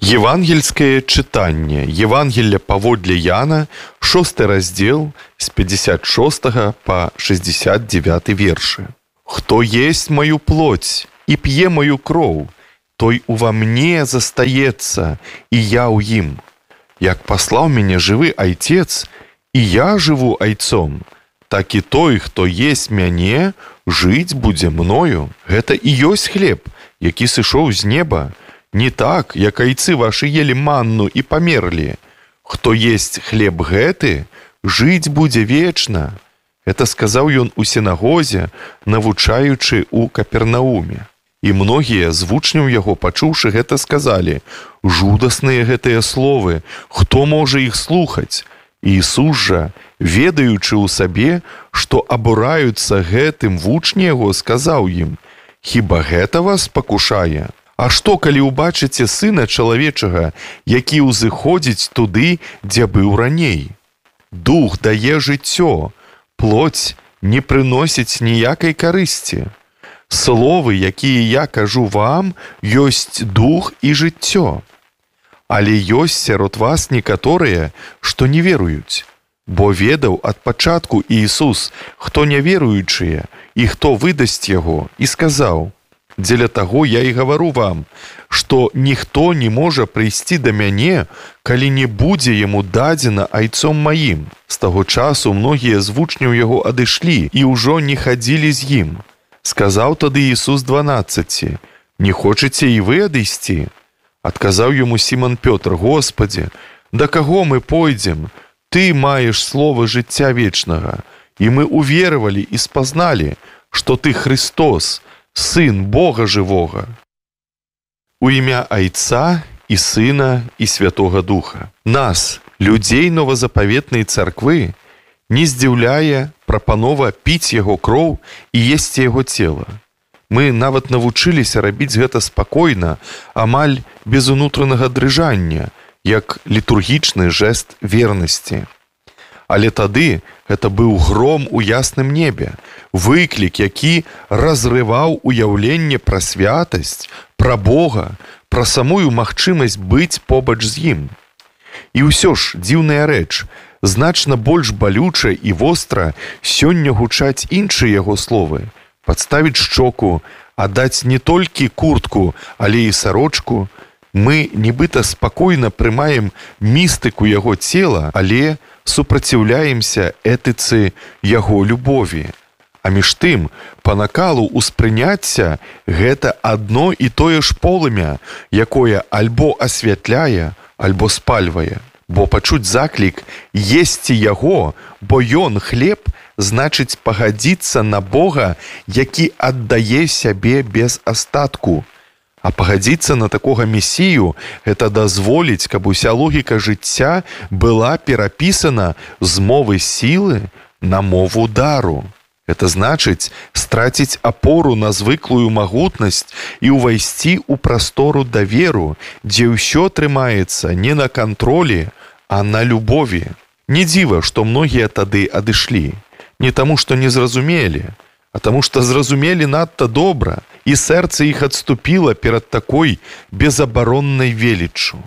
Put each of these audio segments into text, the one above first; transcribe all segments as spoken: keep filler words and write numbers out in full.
Евангельское читание. Евангелие паводле Яна, шосты раздел, с пятьдесят шестого по шестьдесят девятый верши. «Кто есть мою плоть и пье мою кроў, той ува мне застаецца, и я у ім. Як послал меня живы Отец, и я живу Айцом, так и той, кто есть мяне, жить будзе мною. Гэта и ёсць хлеб, які сышоў з неба. Не так, як айцы ваши ели манну и померли. Кто есть хлеб гэты, жить будзе вечна». Это сказаў ён у сінагозе, навучаючы у Капернауме. І многія з вучняў яго, пачуўшы гэта, сказалі: «Жудасныя гэтыя словы, хто можа іх слухаць?» Иисус жа, ведаючы ў сабе, што абураюцца гэтым вучні яго, сказаў ім: «Хіба гэта вас пакушае? А што, калі ўбачыце Сына Чалавечага, які ўзыходзіць туды, дзе быў раней? Дух дае жыццё, плоть не прыносіць ніякай карысці. Словы, якія я кажу вам, ёсць дух і жыццё. Але ёсць сярод вас некаторыя, што не веруюць. Бо ведаў ад пачатку Иисус, хто няверуючыя і хто выдасць яго, і сказаў: «Дзеля таго я і гавару вам, што ніхто не можа прыйсці да мяне, калі не будзе яму дадзена Айцом маім». З таго часу многія з вучняў яго адышлі і ўжо не хадзілі з ім. Сказаў тады Иисус дванаццаці: «Не хочаце і вы адысці?» Адказаў яму Сімон Пётр: «Господи, да каго мы пойдзем? Ты маеш слова жыцця вечнага, і мы уверовали і спазналі, што ты Христос, Сын Бога живого». У імя Айца і Сына і Святога Духа. Нас, людзей новазапаветнай царквы, не здзіўляе прапанова піць яго кроў і есці яго цела. Мы нават навучыліся рабіць гэта спакойна, амаль без унутранага дрыжання, як літургічны жэст вернасці. Але тады гэта быў гром у ясным небе, выклік, які разрываў уяўленне пра святасць, пра Бога, пра самую магчымасць быць побач з ім. І ўсё ж, дзіўная рэч, значна больш балюча і востра сёння гучаць іншыя яго словы: падставіць шчоку, аддаць не толькі куртку, але і сарочку. Мы нібыта спакойна прымаем містыку яго цела, але супраціўляемся этыцы яго любові. А між тым, па накалу ўспрыняцця гэта адно і тое ж полымя, якое альбо асвятляе, альбо спальвае. Бо пачуць заклік есці яго, бо ён хлеб, значыць пагадзіцца на Бога, які аддае сябе без астатку. А пагадзіцца на такога месію – гэта дазволіць, каб уся логіка жыцця была перапісана з мовы сілы на мову дару. Это значыць страціць апору на звыклую магутнасць і ўвайсці ў прастору даверу, дзе ўсё трымаецца не на кантролі, а на любові. Не дзіва, што многія тады адышлі. Не таму, што не зразумелі, а таму, што зразумелі надта добра, і сэрца іх адступіла перад такой безабароннай веліччу.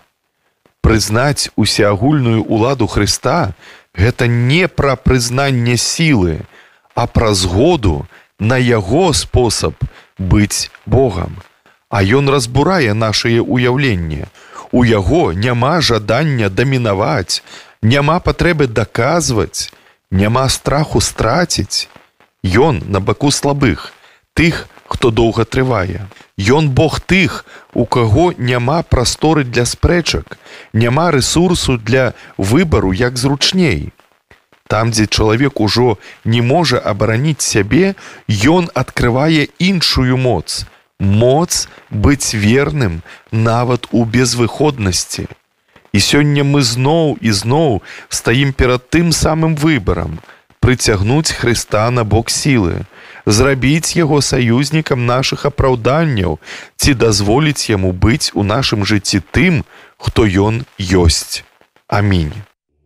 Прызнаць усеагульную ўладу Хрыста – гэта не пра прызнанне сілы, а пра згоду на яго спосаб быць Богам. А ён разбурае нашае ўяўленне. У яго няма жадання дамінаваць, няма патрэбы даказваць, няма страху страціць. Ён на баку слабых, тых, хто доўга трывае. Ён Бог тых, у каго няма прасторы для спрэчак, няма рэсурсу для выбару як зручней. Там, дзе чалавек ужо не можа абараніць сябе, ён адкрывае іншую моц. Моц быць верным нават у безвыходнасці. І сёння мы зноў і зноў стаім перад тым самым выбарам: прыцягнуць Хрыста на бок сілы, зрабіць яго саюзнікам нашых апраўданняў ці дазволіць яму быць у нашым жыцці тым, хто ён ёсць. Амінь.